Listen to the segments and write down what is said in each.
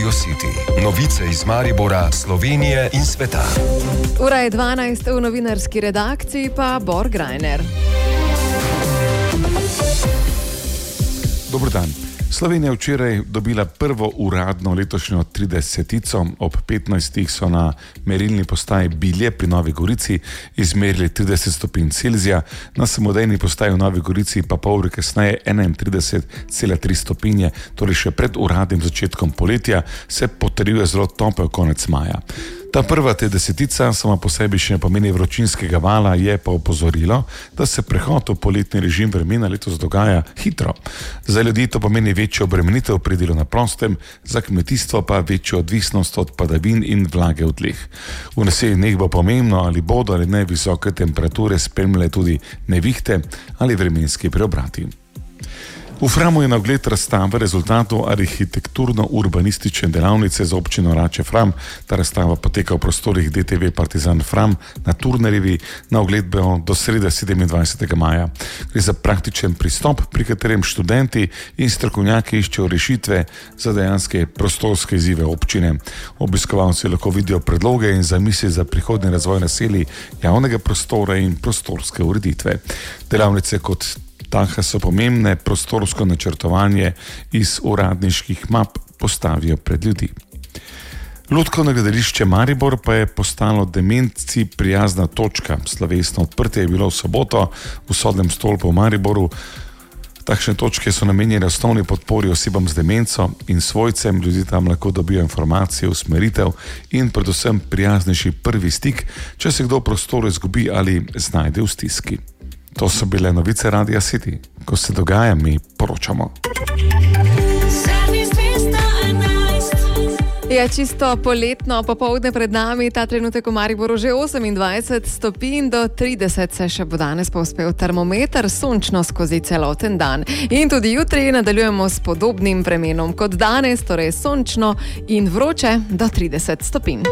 Radio City. Novice iz Maribora, Slovenije in sveta. Ura je 12, v novinarski redakciji pa Bor Grajner. Dober dan. Slovenija je včeraj dobila prvo uradno letošnjo 30-tico. Ob 15. so na merilni postaji Bilje pri Novi Gorici izmerili 30 stopinj Celzija, na samodejni postaji v Novi Gorici pa pol ure kasneje 31,3 stopinje, torej še pred uradnim začetkom poletja se potrjuje zelo topel konec maja. Ta prva 30-tica sama po sebi še ne pomeni vročinskega vala, je pa opozorilo, da se prehod v poletni režim vremena letos dogaja hitro. Za ljudi to pomeni večjo obremenitev pri delu na prostem, za kmetijstvo pa večjo odvisnost od padavin in vlage v tleh. V naslednjih dneh bo pomembno, ali bodo ali ne visoke temperature spremljale tudi nevihte ali vremenski preobrati. V Framu je na ogled razstava rezultatov arhitekturno-urbanistične delavnice za občino Rače Fram. Ta razstava poteka v prostorih DTV Partizan Fram na Turnerjevi, na ogled bo do srede 27. maja. Gre za praktičen pristop, pri katerem študenti in strokovnjaki iščejo rešitve za dejanske prostorske izzive občine. Obiskovalci lahko vidijo predloge in zamisli za prihodnji razvoj naselij, javnega prostora in prostorske ureditve. Delavnice kot taka so pomembne, prostorsko načrtovanje iz uradniških map postavijo pred ljudi. Lutkovno gledališče Maribor pa je postalo demenci prijazna točka. Slovesno odprtje je bilo v soboto v Sodnem stolpu v Mariboru. Takšne točke so namenjene osnovni podpori osebam z demenco in svojcem. Ljudje tam lahko dobijo informacije, usmeritev in predvsem prijaznejši prvi stik, če se kdo v prostoru izgubi ali znajde v stiski. To so bile novice Radia City. Ko se dogaja, mi poročamo. Je čisto poletno popoldne pred nami, ta trenutek v Mariboru že 28 stopinj, do 30 se še bo danes povzpel termometer, sončno skozi celoten dan. In tudi jutri nadaljujemo s podobnim vremenom kot danes, torej sončno in vroče do 30 stopinj.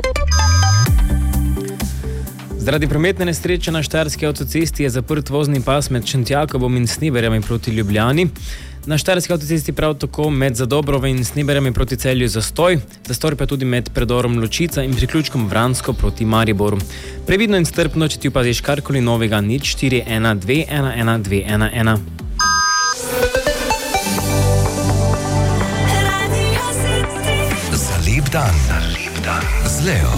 Zaradi prometne nesreče na Štajerski avtocesti je zaprt vozni pas med Šentjakobom in Sneberjami proti Ljubljani. Na Štajerski avtocesti prav tako med Zadobrovo in Sneberjami proti Celju zastoj pa tudi med predorom Ločica in priključkom Vransko proti Mariboru. Previdno in strpno, če ti opaziš karkoli novega, 0412 11 211. Za lep dan. Z Leo.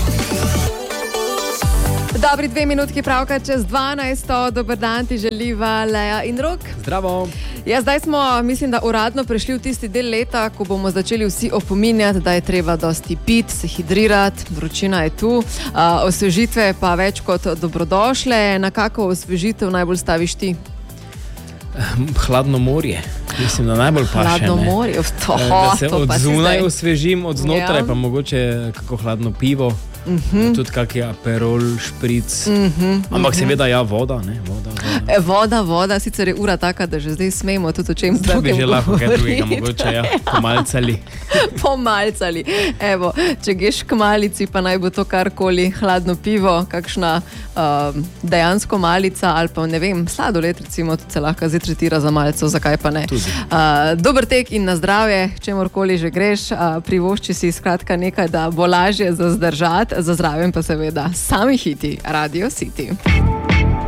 Dobri 2 minutki pravkar čez 12. Dober dan ti želiva Lea in Rok. Zdravo. Ja, zdaj smo, mislim, da uradno prišli v tisti del leta, ko bomo začeli vsi opominjati, da je treba dosti piti, se hidrirati, vročina je tu, osvežitve pa več kot dobrodošle. Na kako osvežitev najbolj staviš ti? Hladno morje. Mislim, da najbolj paše. Hladno morje, da se od zunaj osvežim, od znotraj pa mogoče kako hladno pivo. Tudi kak je aperol, špric. Ampak seveda ja, voda, ne? Voda, sicer je ura taka, da že zdaj smemo tudi o čem drugem govoriti. Da bi že lahko kaj drugega, mogoče ja, pomalcali. Evo, če geš k malici, pa naj bo to karkoli, hladno pivo, kakšna dejansko malica ali pa ne vem, sladoled recimo, tudi se lahko zdaj tretira za malico, zakaj pa ne. Dober tek in na zdravje, čemorkoli že greš, privošči si skratka nekaj, da bo lažje za zdržati. Za zraven pa seveda sami hiti Radio City.